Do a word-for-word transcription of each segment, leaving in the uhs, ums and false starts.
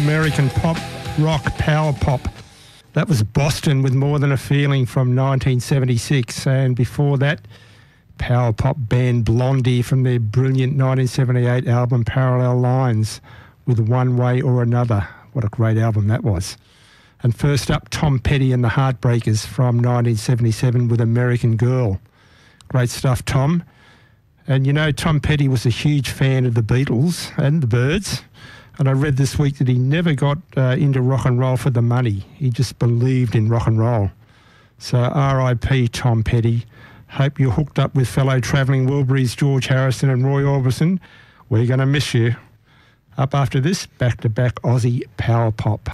American pop, rock, power pop. That was Boston with More Than a Feeling from nineteen seventy-six. And before that, power pop band Blondie from their brilliant nineteen seventy-eight album Parallel Lines with One Way or Another. What a great album that was. And first up, Tom Petty and the Heartbreakers from nineteen seventy-seven with American Girl. Great stuff, Tom. And you know, Tom Petty was a huge fan of the Beatles and the Byrds. And I read this week that he never got uh, into rock and roll for the money. He just believed in rock and roll. So R I P Tom Petty. Hope you're hooked up with fellow travelling Wilburys George Harrison and Roy Orbison. We're going to miss you. Up after this, back-to-back Aussie power pop.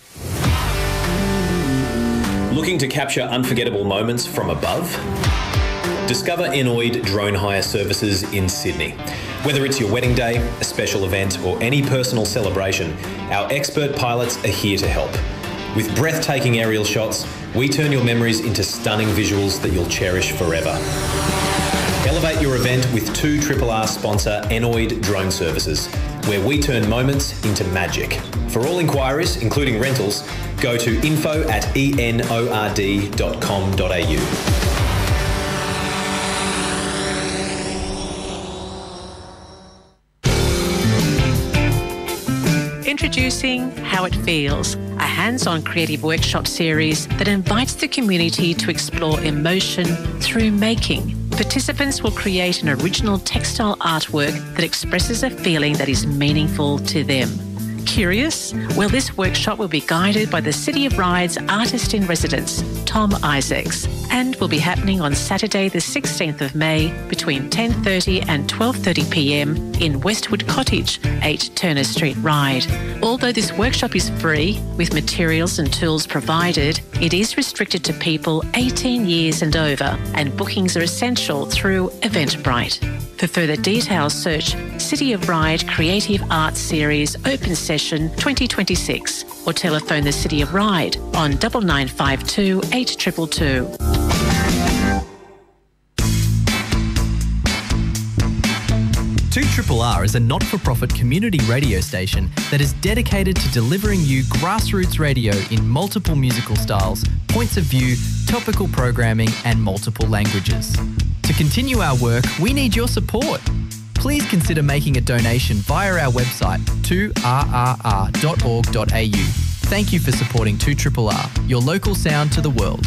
Looking to capture unforgettable moments from above? Discover Enoid Drone Hire Services in Sydney. Whether it's your wedding day, a special event, or any personal celebration, our expert pilots are here to help. With breathtaking aerial shots, we turn your memories into stunning visuals that you'll cherish forever. Elevate your event with two R R R sponsor Enoid Drone Services, where we turn moments into magic. For all inquiries, including rentals, go to info at enord dot com dot a u. Introducing How It Feels, a hands-on creative workshop series that invites the community to explore emotion through making. Participants will create an original textile artwork that expresses a feeling that is meaningful to them. Curious? Well, this workshop will be guided by the City of Ryde's Artist-in-Residence, Tom Isaacs, and will be happening on Saturday the sixteenth of May between ten thirty and twelve thirty p m in Westwood Cottage, eight Turner Street, Ryde. Although this workshop is free, with materials and tools provided, it is restricted to people eighteen years and over, and bookings are essential through Eventbrite. For further details, search City of Ryde Creative Arts Series Open Session twenty twenty-six or telephone the City of Ryde on nine nine five two, eight two two two. two R R R is a not-for-profit community radio station that is dedicated to delivering you grassroots radio in multiple musical styles, points of view, topical programming and multiple languages. To continue our work, we need your support. Please consider making a donation via our website, two r r r dot org dot a u. Thank you for supporting two R R R, your local sound to the world.